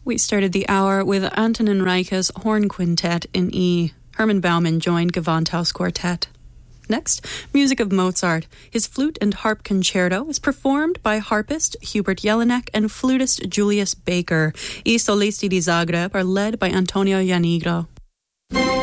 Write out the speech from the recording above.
We started the hour with Antonin Reich's Horn Quintet in E. Herman Baumann joined Gewandhaus Quartet. Next, music of Mozart. His flute and harp concerto is performed by harpist Hubert Jelinek and flutist Julius Baker. I solisti di Zagreb are led by Antonio Janigro.